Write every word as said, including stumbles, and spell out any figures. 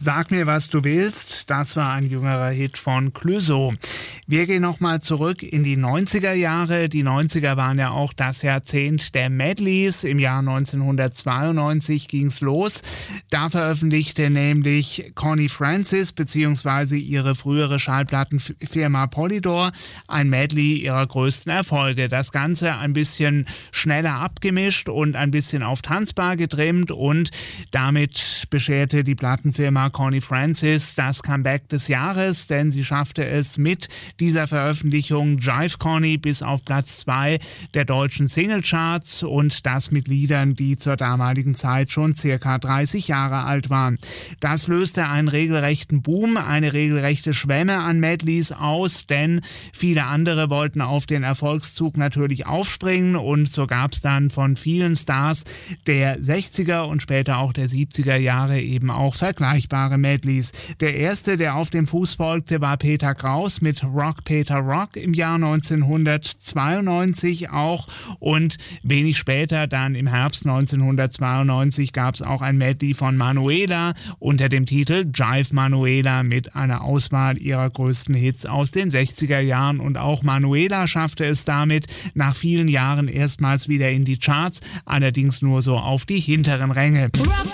Sag mir, was du willst, das war ein jüngerer Hit von Clouseau. Wir gehen nochmal zurück in die neunziger Jahre. Die neunziger waren ja auch das Jahrzehnt der Medleys. Im Jahr neunzehnhundertzweiundneunzig ging's los. Da veröffentlichte nämlich Connie Francis bzw. ihre frühere Schallplattenfirma Polydor ein Medley ihrer größten Erfolge. Das Ganze ein bisschen schneller abgemischt und ein bisschen auf tanzbar getrimmt, und damit bescherte die Plattenfirma Connie Francis das Comeback des Jahres, denn sie schaffte es mit dieser Veröffentlichung Jive Connie bis auf Platz zwei der deutschen Singlecharts, und das mit Liedern, die zur damaligen Zeit schon circa dreißig Jahre alt waren. Das löste einen regelrechten Boom, eine regelrechte Schwemme an Medleys aus, denn viele andere wollten auf den Erfolgszug natürlich aufspringen, und so gab es dann von vielen Stars der sechziger und später auch der siebziger Jahre eben auch vergleichbare Medleys. Der erste, der auf dem Fuß folgte, war Peter Kraus mit Rock Peter Rock im Jahr neunzehnhundertzweiundneunzig auch, und wenig später, dann im Herbst neunzehnhundertzweiundneunzig, gab es auch ein Medley von Manuela unter dem Titel Jive Manuela mit einer Auswahl ihrer größten Hits aus den sechziger Jahren, und auch Manuela schaffte es damit nach vielen Jahren erstmals wieder in die Charts, allerdings nur so auf die hinteren Ränge. Rock